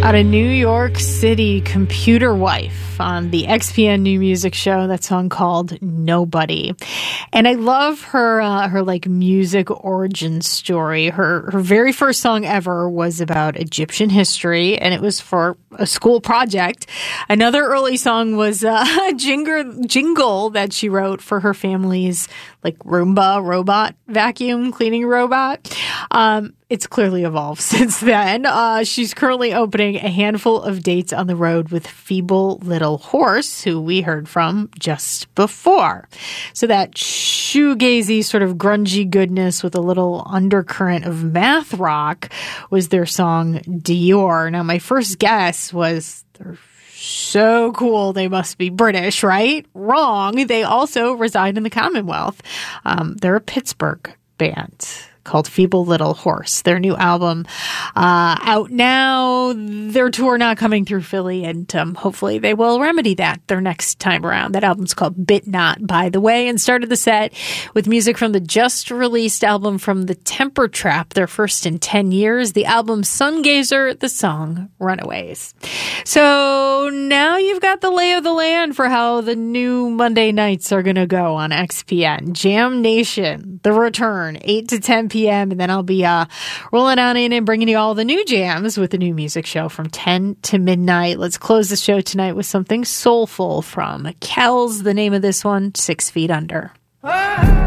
Out of New York City, Computer Wife on the XPN New Music Show. That song called Nobody. And I love her like music origin story. Her very first song ever was about Egyptian history, and it was for a school project. Another early song was a jingle that she wrote for her family's like Roomba robot, vacuum cleaning robot. It's clearly evolved since then. She's currently opening a handful of dates on the road with Feeble Little Horse, who we heard from just before. So that shoegazy sort of grungy goodness with a little undercurrent of math rock was their song Dior. Now, my first guess was they're so cool, they must be British, right? Wrong. They also reside in the Commonwealth. They're a Pittsburgh band called Feeble Little Horse. Their new album out now. Their tour not coming through Philly, and hopefully they will remedy that their next time around. That album's called Bit Not, by the way, and started the set with music from the just-released album from the Temper Trap, their first in 10 years. The album Sungazer, the song Runaways. So now you've got the lay of the land for how the new Monday nights are going to go on XPN. Jam Nation, The Return, 8 to 10 p.m. And then I'll be rolling on in and bringing you all the new jams with the new music show from 10 to midnight. Let's close the show tonight with something soulful from Kells. The name of this one, 6 Feet Under.